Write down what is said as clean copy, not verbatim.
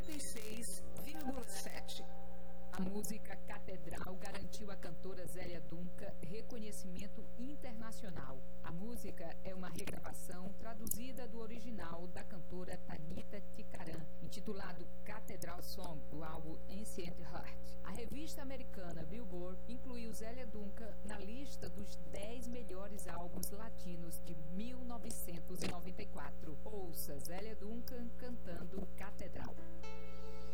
96,7. A música Catedral garantiu à cantora Zélia Duncan reconhecimento internacional. A música é uma regravação traduzida do original da cantora Tanita Tikaram, intitulado Cathedral Song, do álbum Ancient Heart. A revista americana Billboard incluiu Zélia Duncan na lista dos 10